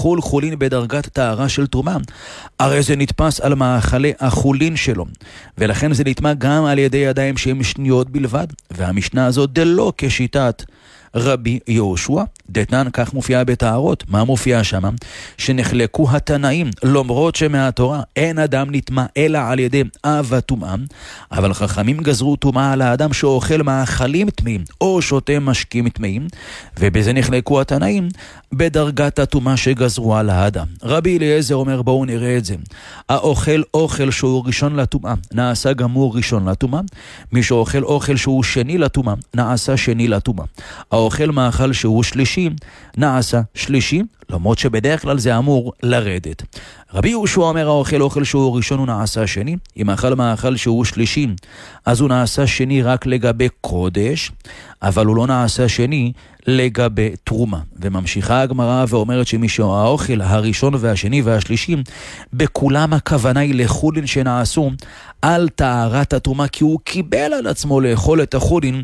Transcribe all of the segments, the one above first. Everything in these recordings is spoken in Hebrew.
לאכול חולין בדרגת טהרה של תרומה, הרי זה נתפס על מאכלי החולין שלו, ולכן זה נטמע גם על ידי ידיים שהן שניות בלבד. והמשנה הזאת דלא כשיטת רבי יהושע דתנן, כך מופיעה בתארות. מה מופיע שם? שנחלקו התנאים, למרות שמהתורה אין אדם נטמע אלא על ידי אב הטומאה, אבל חכמים גזרו טומאה על האדם שאוכל מאכלים טמאים או שותה משקים טמאים, ובזה נחלקו התנאים בדרגת הטומאה שגזרו על האדם. רבי אליעזר אומר, בואו נראה את זה. האוכל אוכל שהוא ראשון לטומאה נעשה גמור ראשון לטומאה, מי שאוכל אוכל שהוא שני לטומאה נעשה שני לטומאה. האוכל מאכל שהוא שלישי נעשה שלישי, למרות שבדרך כלל זה אמור לרדת. רבי יהושע אומר, האוכל אוכל שהוא ראשון הוא נעשה שני, אם אכל מאכל שהוא שלישי אז הוא נעשה שני רק לגבי קודש, אבל הוא לא נעשה שני לגבי תרומה. וממשיכה הגמרא ואומרת שמישהו האוכל הראשון והשני והשלישי בכולם הכוונה היא לחולין שנעשו על טהרת התרומה, כי הוא קיבל על עצמו לאכול את החולין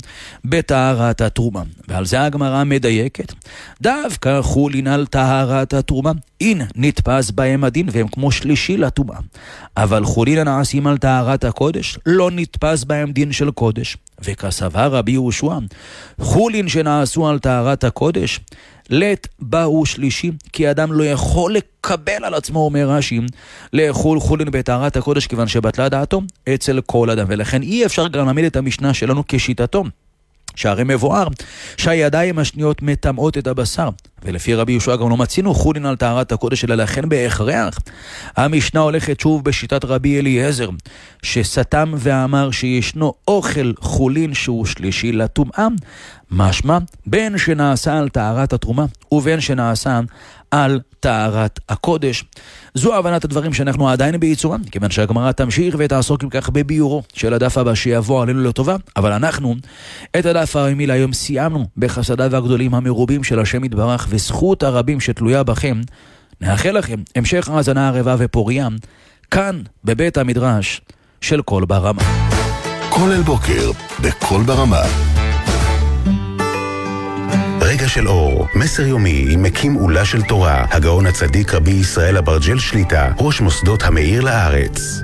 בטהרת התרומה. ועל זה הגמרא מדייקת, דווקא חולין על טהרת התרומה אין נתפס בהם הדין והם כמו שלישי לתרומה, אבל חולין הנעשים על טהרת הקודש לא נתפס בהם דין של קודש. וכסבר רבי יהושע, חולין שנעשו על טהרת הקודש לית באו שלישי, כי אדם לא יכול לקבל על עצמו, אומר רש"י, לאכול חולין בטהרת הקודש, כיוון שבטלה דעתו אצל כל אדם. ולכן אי אפשר גם להעמיד את המשנה שלנו כשיטתו, שהרי מבואר שהידיים השניות מטמאות את הבשר, ולפי רבי יהושע גם לא מצינו חולין על טהרת הקודש, אלא לכן בהכרח המשנה הולכת שוב בשיטת רבי אליעזר, שסתם ואמר שישנו אוכל חולין שהוא שלישי לטומאה, משמע בין שנעשה על טהרת התרומה ובין שנעשה על טהרת הקודש. זו הבנת הדברים שאנחנו עדיין בעיצורם, כיוון שהגמרא תמשיך ותעסוק כך בביורו של הדף הבא שיבוא עלינו לטובה. אבל אנחנו את הדף היומי להיום סיימנו בחסדיו הגדולים המרובים של השם יתברך וזכות הרבים שתלויה בכם. נאחל לכם המשך האזנה ערבה ופוריה כאן בבית המדרש של קול ברמה. כל אל בוקר בקול ברמה, רגע של אור, מסר יומי עם מקים עולה של תורה, הגאון הצדיק רבי ישראל אברג'ל שליטה, ראש מוסדות המאיר לארץ.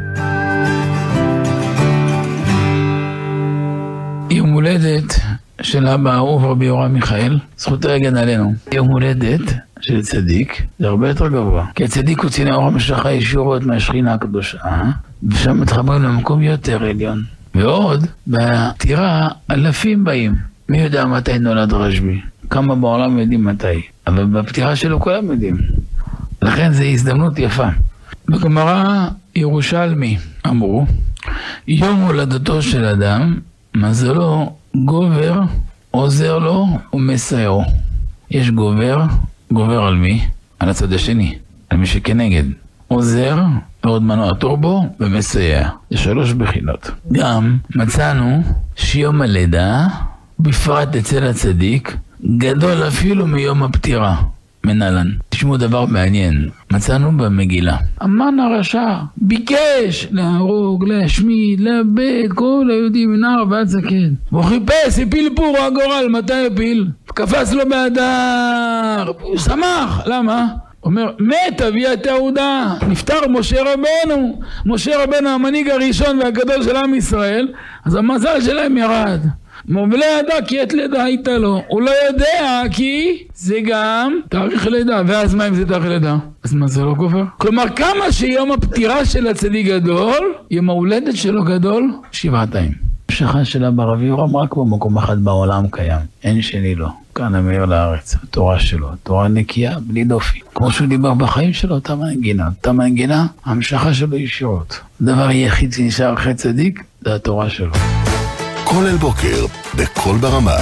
יום הולדת של אבא האהוב רבי יורם מיכאל, זכות רגן עלינו. יום הולדת של צדיק זה הרבה יותר גבוה, כי הצדיק הוא ציני אור המשכה ישירות מהשכינה הקדושה, ושם מתחברים למקום יותר עליון. ועוד, בפטירה אלפים באים. מי יודע מתי נולד רשב"י? כמה בעולם יודעים מתי, אבל בפתיחה שלו כולם יודעים. לכן זו הזדמנות יפה. בגמרא ירושלמי אמרו, יום הולדתו של אדם, מזלו גובר, עוזר לו ומסייעו. יש גובר, גובר על מי? על הצד השני, על מי שכנגד. עוזר, ועוד מנוע טורבו, ומסייע. זה 3 בחינות. גם מצאנו שיום הלידה, בפרט אצל הצדיק, גדול אפילו מיום הפטירה. מנהלן. תשמעו דבר מעניין. מצאנו במגילה. המן הרשע ביקש להרוג, להשמיד, לאבד כל היהודים מנער ועד זקן. והוא חיפש, הפיל פור הגורל. מתי הפיל? קפץ לו באדר. הוא שמח. למה? אומר, מת אבי התעודה, נפטר משה רבנו. משה רבנו המנהיג הראשון והגדול של עם ישראל, אז המזל שלהם ירד. ולא ידע כי עת לידה הייתה לו. הוא לא יודע כי זה גם תאריך לידה. ואז מה אם זה תאריך לידה? אז מה זה לא גובר? כלומר, כמה שיום הפטירה של הצדיק גדול, יום ההולדת שלו גדול, 7 פעמים. המשכה של אבא רבי יורם רק במקום אחד בעולם קיים, אין שני לו. כאן המאיר לארץ, התורה שלו, תורה נקייה, בלי דופי. כמו שהוא דיבר בחיים שלו, אותה מנגינה, המשכה שלו ישירות. הדבר היחיד שנשאר אחרי צדיק, זה התורה שלו. כל אל בוקר בקול ברמה,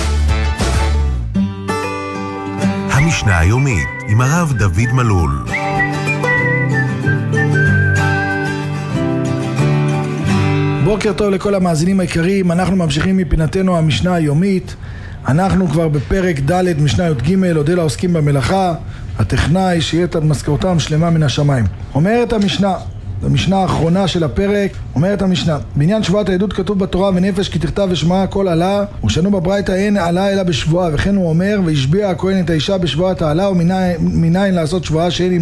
המשנה היומית עם הרב דוד מלול. בוקר טוב לכל המאזינים היקרים. אנחנו ממשיכים מפינתנו המשנה היומית. אנחנו כבר בפרק ד' משנה י"ג, אודה לעוסקים במלאכה, הטכנאי שיהיה את משכורתם שלמה מן השמיים. אומרת המשנה, במשנה האחרונה של הפרק, אומרת המשנה, בעניין שבועת העדות כתוב בתורה, ונפש כי תכתב ושמע הכל עלה, ושנו בברייתא אין עלה אלא בשבועה. וכן הוא אומר, והשביע הכהן את האישה בשבועת העלה, ומנין לעשות שבועה שאין